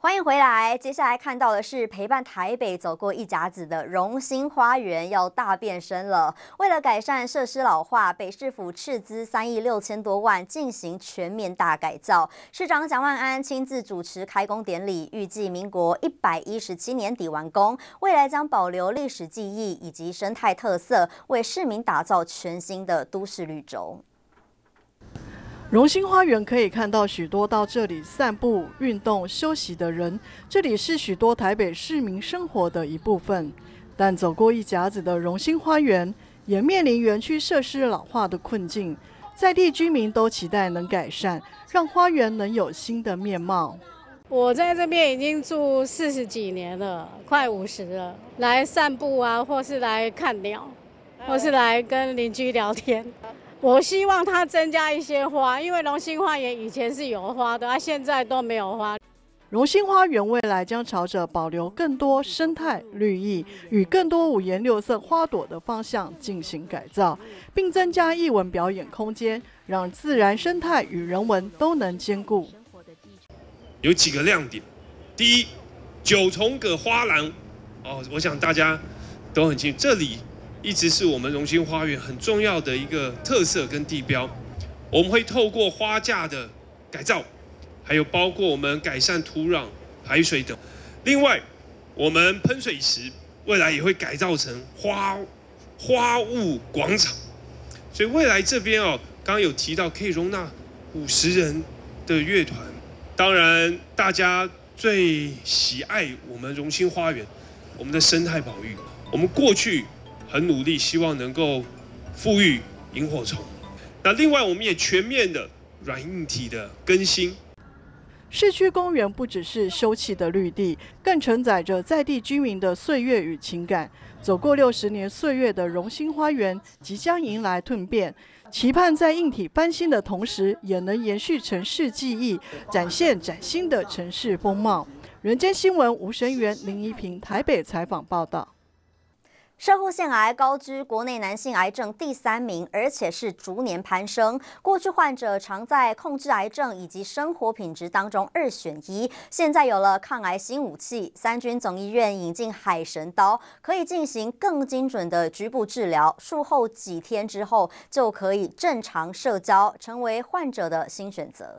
欢迎回来。接下来看到的是陪伴台北走过一甲子的荣兴花园要大变身了。为了改善设施老化，北市府斥资3亿6千多万进行全面大改造。市长蒋万安亲自主持开工典礼，预计民国117年底完工。未来将保留历史记忆以及生态特色，为市民打造全新的都市绿洲。 荣兴花园可以看到许多到这里散步、运动、休息的人，这里是许多台北市民生活的一部分。但走过一甲子的荣兴花园，也面临园区设施老化的困境，在地居民都期待能改善，让花园能有新的面貌。 我在这边已经住40几年了，快50了，来散步啊，或是来看鸟，或是来跟邻居聊天。我希望它增加一些花，因为荣兴花园以前是有花的，现在都没有花。 荣兴花园未来将朝着保留更多生态绿意与更多五颜六色花朵的方向进行改造，并增加艺文表演空间，让自然生态与人文都能兼顾。 有几个亮点，第一，9重葛花廊，我想大家都很清楚，这里一直是我们荣兴花园很重要的一个特色跟地标。我们会透过花架的改造，还有包括我们改善土壤、排水等。另外，我们喷水池未来也会改造成花物广场，所以未来这边刚刚有提到可以容纳50人的乐团。当然，大家最喜爱我们荣兴花园，我们的生态保育。我们过去很努力，希望能够复育萤火虫。那另外，我们也全面的软硬体的更新。 市区公园不只是休憩的绿地，更承载着在地居民的岁月与情感。走过60年岁月的荣兴花园即将迎来蜕变，期盼在硬体翻新的同时，也能延续城市记忆，展现崭新的城市风貌。人间新闻吴声源、林怡平台北采访报道。 摄护腺癌高居国内男性癌症第3名，而且是逐年攀升。过去患者常在控制癌症以及生活品质当中2选1，现在有了抗癌新武器，三军总医院引进海神刀，可以进行更精准的局部治疗，术后几天之后就可以正常社交，成为患者的新选择。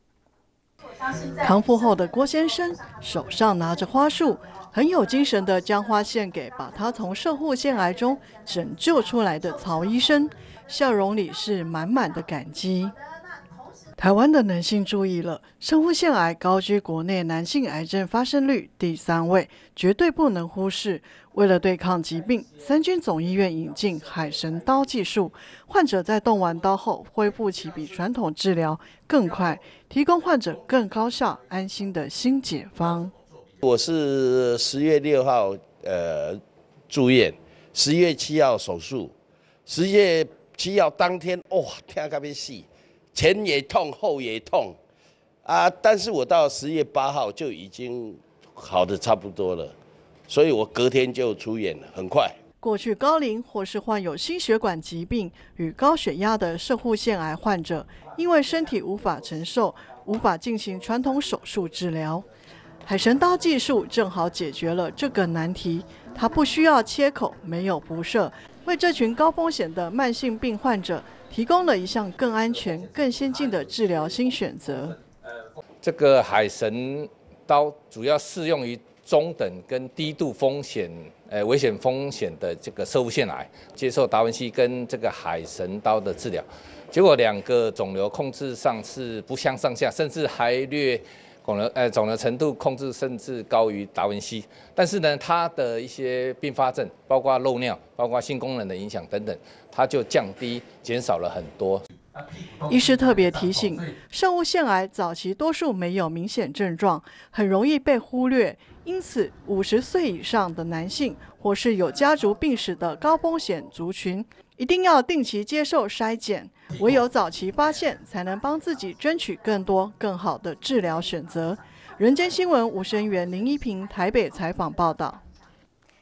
康复后的郭先生手上拿着花束，很有精神地将花献给把他从摄护腺癌中拯救出来的曹医生，笑容里是满满的感激。台湾的男性注意了，摄护腺癌高居国内男性癌症发生率第3位，绝对不能忽视。为了对抗疾病，三军总医院引进海神刀技术，患者在动完刀后恢复期比传统治疗更快，提供患者更高效、安心的新解方。 我是10月6号住院，11月7号手术，10月7号当天痛到要死，前也痛后也痛啊！但是我到10月8号就已经好的差不多了，所以我隔天就出院了，很快。 过去高龄或是患有心血管疾病与高血压的摄护腺癌患者，因为身体无法承受，无法进行传统手术治疗。海神刀技术正好解决了这个难题，它不需要切口，没有辐射，为这群高风险的慢性病患者提供了一项更安全、更先进的治疗新选择。 这个海神刀主要适用于中等跟低度风险、危险风险的这个摄护腺癌，接受达文西跟这个海神刀的治疗，结果2个肿瘤控制上是不相上下，甚至还略肿瘤程度控制甚至高于达文西，但是呢，它的一些并发症，包括漏尿、包括性功能的影响等等，它就减少了很多。 医师特别提醒，摄护腺癌早期多数没有明显症状，很容易被忽略，因此50岁以上的男性或是有家族病史的高风险族群，一定要定期接受筛检，唯有早期发现，才能帮自己争取更多更好的治疗选择。人间新闻吴声源、林怡平台北采访报道。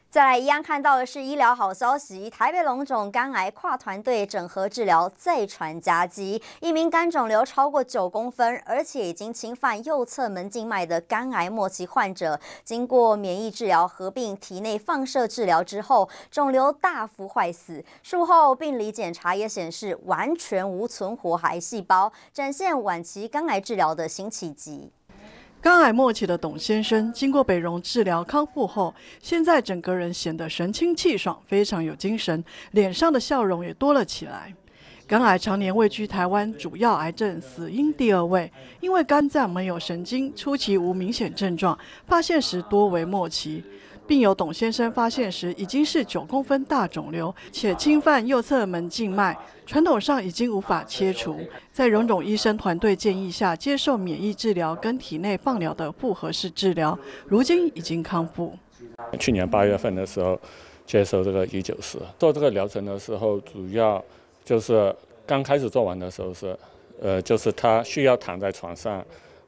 再来一样看到的是医疗好消息，台北荣总肝癌跨团队整合治疗再传佳绩，一名肝肿瘤超过9公分，而且已经侵犯右侧门静脉的肝癌末期患者，经过免疫治疗合并体内放射治疗之后，肿瘤大幅坏死，术后病理检查也显示完全无存活癌细胞，展现晚期肝癌治疗的新奇迹。 肝癌末期的董先生，经过北荣治疗康复后，现在整个人显得神清气爽，非常有精神，脸上的笑容也多了起来。肝癌常年位居台湾主要癌症死因第2位，因为肝脏没有神经，初期无明显症状，发现时多为末期。病友董先生发现时已经是9公分大肿瘤，且侵犯右侧门静脉，传统上已经无法切除。在荣总医生团队建议下，接受免疫治疗跟体内放疗的复合式治疗，如今已经康复。 去年8月份的时候接受这个194，做这个疗程的时候，主要就是刚开始做完的时候是，就是他需要躺在床上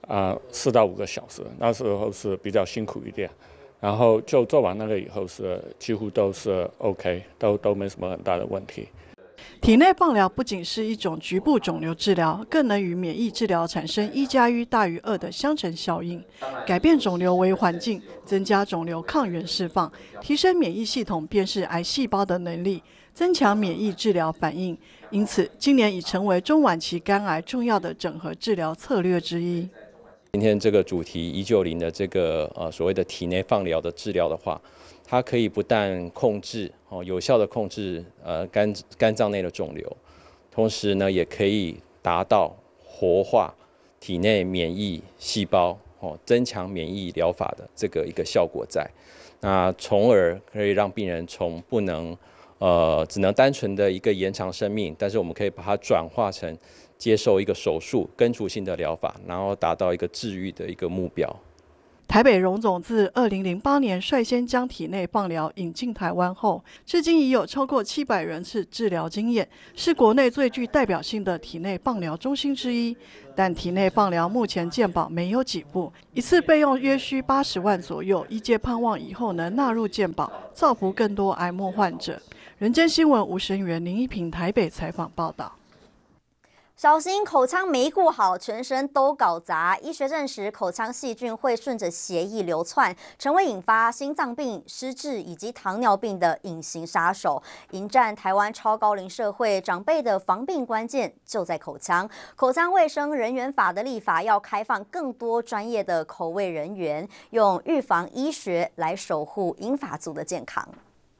4到5个小时，那时候是比较辛苦一点。然后就做完那个以后是几乎都是 OK， 都没什么很大的问题。 体内放疗不仅是一种局部肿瘤治疗，更能与免疫治疗产生1+1大于2的相乘效应，改变肿瘤微环境，增加肿瘤抗原释放，提升免疫系统辨识癌细胞的能力，增强免疫治疗反应。因此，今年已成为中晚期肝癌重要的整合治疗策略之一。 今天这个主题190的这个所谓的体内放疗的治疗的话，它可以不但控制有效的控制肝脏内的肿瘤，同时呢也可以达到活化体内免疫细胞增强免疫疗法的这个一个效果在，那从而可以让病人从不能只能单纯的一个延长生命，但是我们可以把它转化成接受一个手术根除性的疗法，然后达到一个治愈的一个目标。 台北荣总自2008年率先将体内放疗引进台湾后，至今已有超过700人次治疗经验，是国内最具代表性的体内放疗中心之一。但体内放疗目前健保没有几部，一次费用约需80万左右，医界盼望以后能纳入健保，造福更多癌末患者。人间新闻吴声源、林一平台北采访报道。 小心口腔没顾好，全身都搞砸。医学证实，口腔细菌会顺着血液流窜，成为引发心脏病、失智以及糖尿病的隐形杀手。迎战台湾超高龄社会，长辈的防病关键就在口腔。口腔卫生人员法的立法要开放更多专业的口卫人员，用预防医学来守护银发族的健康。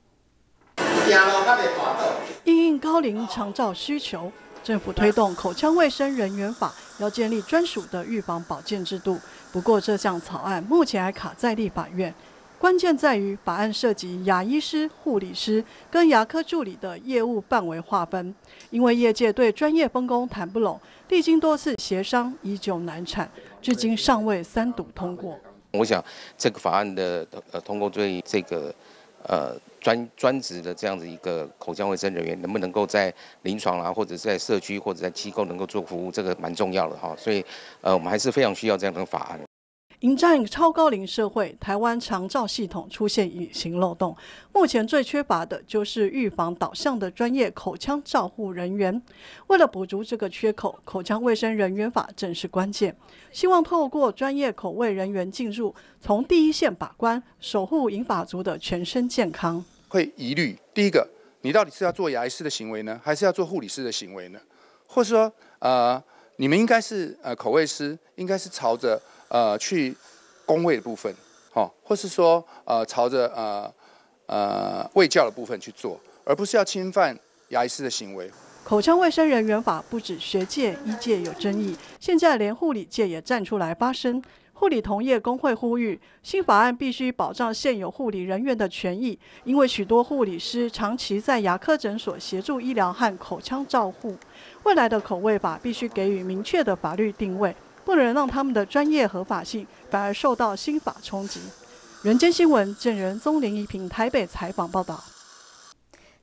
因应高龄长照需求，政府推动口腔卫生人员法，要建立专属的预防保健制度。不过，这项草案目前还卡在立法院，关键在于法案涉及牙医师、护理师跟牙科助理的业务范围划分，因为业界对专业分工谈不拢，历经多次协商，依旧难产，至今尚未3读通过。 我想这个法案的通过对这个专职的这样子一个口腔卫生人员能不能够在临床啦，或者在社区或者在机构能够做服务，这个蛮重要的哈。所以我们还是非常需要这样的法案。 迎战超高龄社会，台湾长照系统出现隐形漏洞，目前最缺乏的就是预防导向的专业口腔照护人员。为了补足这个缺口，口腔卫生人员法正是关键，希望透过专业口卫人员进入，从第一线把关，守护银发族的全身健康。 会疑虑，第一个，你到底是要做牙医师的行为呢，还是要做护理师的行为呢？或是说，你们应该是口卫师，应该是朝着去公卫的部分，或是说朝着卫教的部分去做，而不是要侵犯牙医师的行为。 口腔卫生人员法不止学界、医界有争议，现在连护理界也站出来发声。护理同业工会呼吁，新法案必须保障现有护理人员的权益，因为许多护理师长期在牙科诊所协助医疗和口腔照护。未来的口卫法必须给予明确的法律定位，不能让他们的专业合法性反而受到新法冲击。人间新闻郑仁宗、林一平台北采访报道。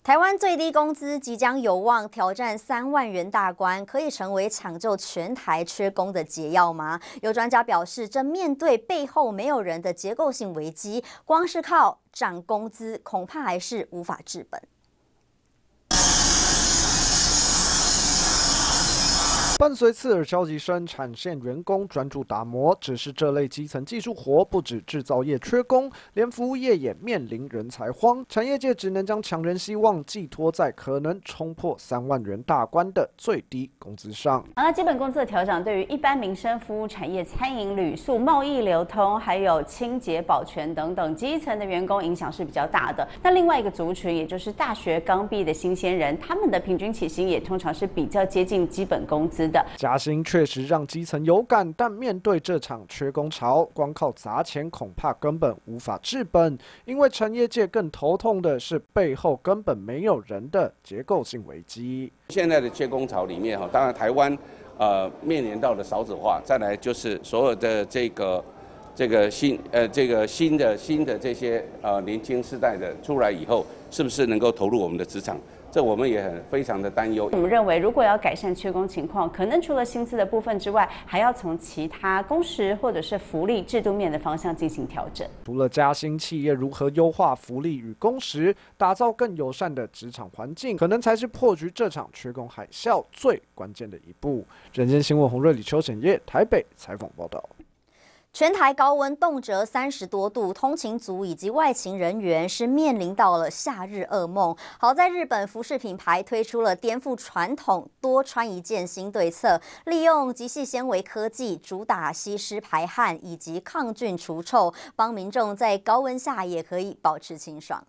台湾最低工资即将有望挑战3万元大关，可以成为抢救全台缺工的解药吗？有专家表示，正面对背后没有人的结构性危机，光是靠涨工资，恐怕还是无法治本。 伴随刺耳消息声，产线员工专注打磨。只是这类基层技术活，不止制造业缺工，连服务业也面临人才荒。产业界只能将强人希望寄托在可能冲破3万元大关的最低工资上。 那基本工资的调整，对于一般民生服务产业、餐饮、旅宿、贸易流通，还有清洁、保全等等基层的员工影响是比较大的。那另外一个族群，也就是大学刚毕业的新鲜人，他们的平均起薪也通常是比较接近基本工资。 加薪确实让基层有感，但面对这场缺工潮，光靠砸钱恐怕根本无法治本。因为产业界更头痛的是背后根本没有人的结构性危机。 现在的缺工潮里面当然台湾面临到的少子化，再来就是所有的这个新的这些年轻世代的出来以后，是不是能够投入我们的职场？ 这我们也非常的担忧。 我们认为，如果要改善缺工情况，可能除了薪资的部分之外，还要从其他工时或者是福利制度面的方向进行调整。 除了加薪，企业如何优化福利与工时，打造更友善的职场环境，可能才是破局这场缺工海啸最关键的一步。人间新闻洪瑞、李邱显业台北采访报道。 全台高温动辄30多度，通勤族以及外勤人员是面临到了夏日噩梦。好在日本服饰品牌推出了颠覆传统多穿一件新对策，利用极细纤维科技，主打吸湿排汗以及抗菌除臭，帮民众在高温下也可以保持清爽。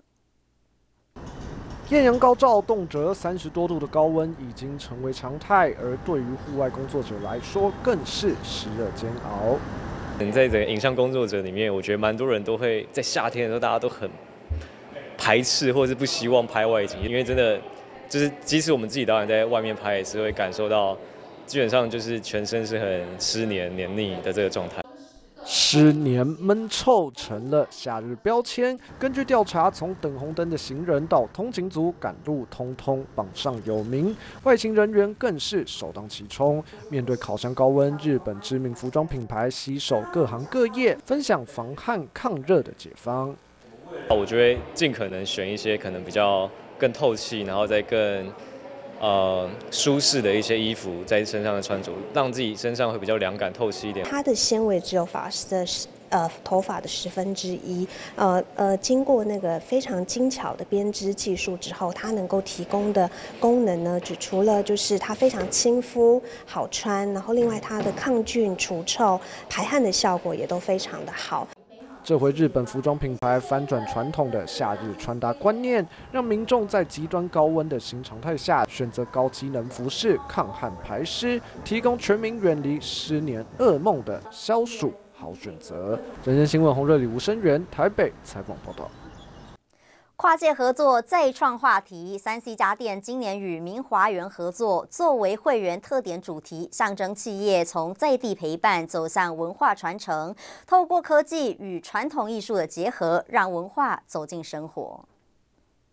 艳阳高照，动辄30多度的高温已经成为常态，而对于户外工作者来说，更是湿热煎熬。 在整个影像工作者里面，我觉得蛮多人都会在夏天的时候，大家都很排斥或是不希望拍外景，因为真的就是即使我们自己导演在外面拍，也是会感受到，基本上就是全身是很湿黏黏腻的这个状态。 湿黏闷臭成了夏日标签。根据调查，从等红灯的行人到通勤族赶路，通通榜上有名。外勤人员更是首当其冲。面对烤箱高温，日本知名服装品牌携手各行各业，分享防汗抗热的解方。 我就会尽可能选一些可能比较更透气，然后再更舒适的一些衣服在身上的穿着，让自己身上会比较凉感、透气一点。 它的纤维只有发丝的头发的1/10，经过那个非常精巧的编织技术之后，它能够提供的功能呢，除了就是它非常亲肤、好穿，然后另外它的抗菌、除臭、排汗的效果也都非常的好。 这回日本服装品牌翻转传统的夏日穿搭观念，让民众在极端高温的新常态下，选择高机能服饰、抗旱排湿，提供全民远离湿黏噩梦的消暑好选择。人间新闻洪瑞、李吴生源台北采访报道。 跨界合作再创话题，3C 家电今年与明华园合作，作为会员特点主题，象征企业从在地陪伴走向文化传承，透过科技与传统艺术的结合，让文化走进生活。